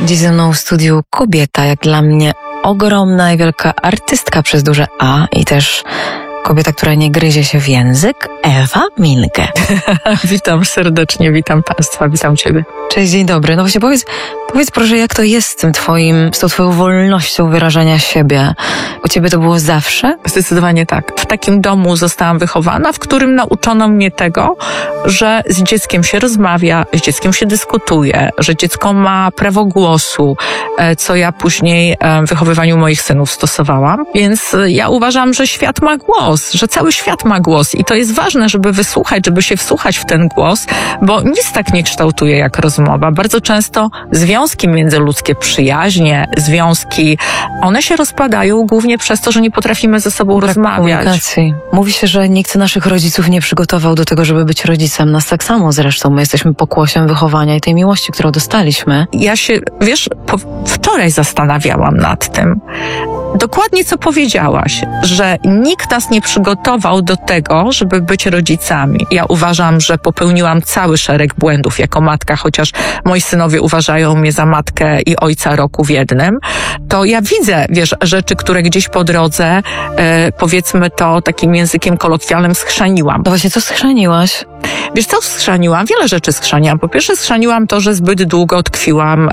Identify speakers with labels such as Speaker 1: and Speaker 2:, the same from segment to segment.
Speaker 1: Dziś ze mną w studiu kobieta, jak dla mnie ogromna i wielka artystka przez duże A i też kobieta, która nie gryzie się w język, Ewa Minge.
Speaker 2: Witam serdecznie, witam Państwa, witam Ciebie.
Speaker 1: Cześć, dzień dobry. No właśnie powiedz proszę, jak to jest z tą twoją wolnością wyrażania siebie? U Ciebie to było zawsze?
Speaker 2: Zdecydowanie tak. W takim domu zostałam wychowana, w którym nauczono mnie tego, że z dzieckiem się rozmawia, z dzieckiem się dyskutuje, że dziecko ma prawo głosu, co ja później w wychowywaniu moich synów stosowałam. Więc ja uważam, że świat ma głos, że cały świat ma głos i to jest ważne, żeby wysłuchać, żeby się wsłuchać w ten głos, bo nic tak nie kształtuje jak rozmowa. Bardzo często związki międzyludzkie, przyjaźnie, związki, one się rozpadają głównie przez to, że nie potrafimy ze sobą rozmawiać.
Speaker 1: Komunikacji. Mówi się, że nikt naszych rodziców nie przygotował do tego, żeby być rodzicem. Nas tak samo zresztą. My jesteśmy pokłosiem wychowania i tej miłości, którą dostaliśmy.
Speaker 2: Ja się, wczoraj zastanawiałam nad tym. Dokładnie co powiedziałaś, że nikt nas nie przygotował do tego, żeby być rodzicami. Ja uważam, że popełniłam cały szereg błędów jako matka, chociaż moi synowie uważają mnie za matkę i ojca roku w jednym. To ja widzę, rzeczy, które gdzieś po drodze, powiedzmy to takim językiem kolokwialnym, schrzaniłam.
Speaker 1: No właśnie, co schrzaniłaś?
Speaker 2: Wiesz co schrzaniłam? Wiele rzeczy schrzaniłam. Po pierwsze schrzaniłam to, że zbyt długo tkwiłam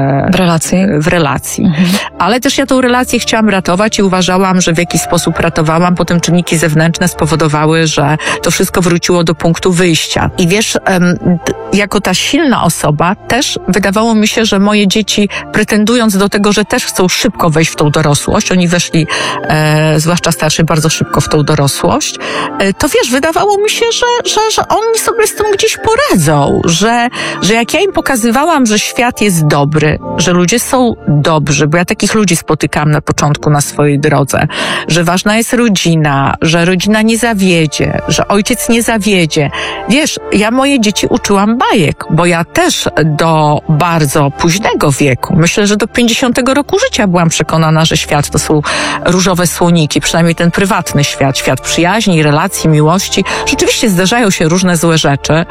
Speaker 2: w relacji. Ale też ja tą relację chciałam ratować i uważałam, że w jakiś sposób ratowałam. Potem czynniki zewnętrzne spowodowały, że to wszystko wróciło do punktu wyjścia. I wiesz, jako ta silna osoba też wydawało mi się, że moje dzieci, pretendując do tego, że też chcą szybko wejść w tą dorosłość, oni weszli, zwłaszcza starszy, bardzo szybko w tą dorosłość, to wiesz, wydawało mi się, że oni sobie z tym gdzieś poradzą, że jak ja im pokazywałam, że świat jest dobry, że ludzie są dobrzy, bo ja takich ludzi spotykałam na początku na swojej drodze, że ważna jest rodzina, że rodzina nie zawiedzie, że ojciec nie zawiedzie. Wiesz, ja moje dzieci uczyłam bajek, bo ja też do bardzo późnego wieku, myślę, że do 50 roku życia byłam przekonana, że świat to są różowe słoniki, przynajmniej ten prywatny świat, świat przyjaźni, relacji, miłości. Rzeczywiście zdarzają się różne złe rzeczy,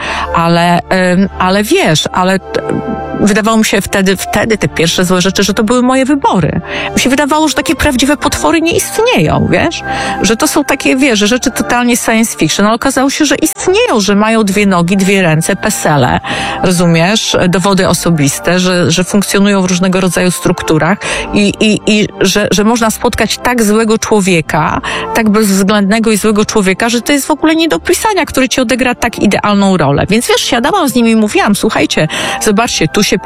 Speaker 2: ale wiesz, wydawało mi się wtedy te pierwsze złe rzeczy, że to były moje wybory. Mi się wydawało, że takie prawdziwe potwory nie istnieją, wiesz? Że to są takie, wiesz, rzeczy totalnie science fiction, ale okazało się, że istnieją, że mają 2 nogi, 2 ręce, PESEL-e, rozumiesz? Dowody osobiste, że funkcjonują w różnego rodzaju strukturach i że można spotkać tak złego człowieka, tak bezwzględnego i złego człowieka, że to jest w ogóle nie do pisania, który ci odegra tak idealną rolę. Więc wiesz, siadałam z nimi i mówiłam, słuchajcie, zobaczcie, tu się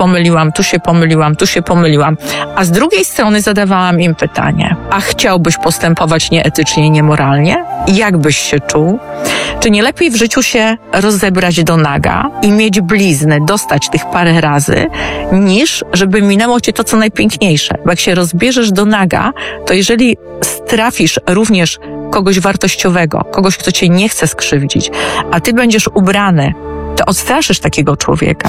Speaker 2: pomyliłam. A z drugiej strony zadawałam im pytanie, a chciałbyś postępować nieetycznie i niemoralnie? Jak byś się czuł? Czy nie lepiej w życiu się rozebrać do naga i mieć bliznę, dostać tych parę razy, niż żeby minęło cię to, co najpiękniejsze? Bo jak się rozbierzesz do naga, to jeżeli trafisz również kogoś wartościowego, kogoś, kto cię nie chce skrzywdzić, a ty będziesz ubrany, to odstraszysz takiego człowieka.